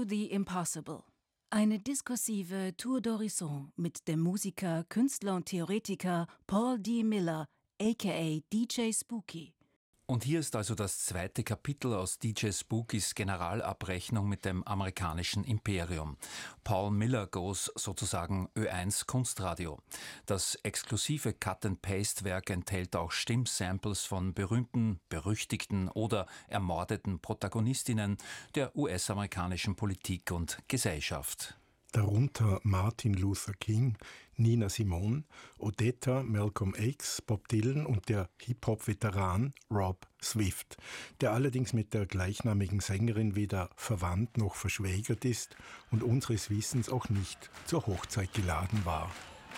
the Impossible. Eine diskursive Tour d'Horizon mit dem Musiker, Künstler und Theoretiker Paul D. Miller, aka DJ Spooky. Und hier ist also das zweite Kapitel aus DJ Spookys Generalabrechnung mit dem amerikanischen Imperium. Paul Miller Goes sozusagen Ö1 Kunstradio. Das exklusive Cut-and-Paste-Werk enthält auch Stimmsamples von berühmten, berüchtigten oder ermordeten Protagonistinnen der US-amerikanischen Politik und Gesellschaft. Darunter Martin Luther King, Nina Simone, Odetta, Malcolm X, Bob Dylan und der Hip-Hop-Veteran Rob Swift, der allerdings mit der gleichnamigen Sängerin weder verwandt noch verschwägert ist und unseres Wissens auch nicht zur Hochzeit geladen war.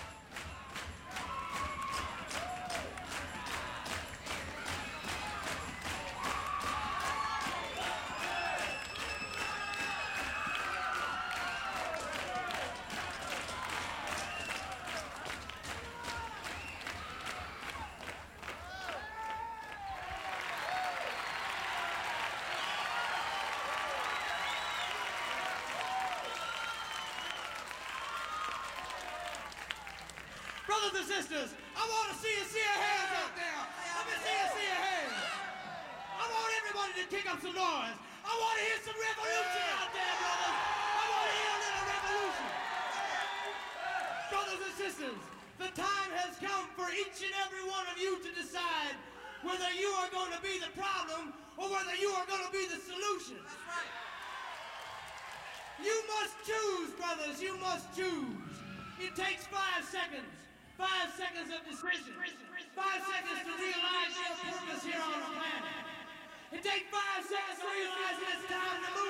Brothers and sisters, I want to see your hands out there. Let me see your hands. I want everybody to kick up some noise. I want to hear some revolution out there, brothers. I want to hear a little revolution. Brothers and sisters, the time has come for each and every one of you to decide whether you are going to be the problem or whether you are going to be the solution. That's right. You must choose, brothers. You must choose. It takes 5 seconds. 5 seconds of decision. 5 seconds to realize your purpose here on the planet. It takes 5 seconds to realize it's time to move.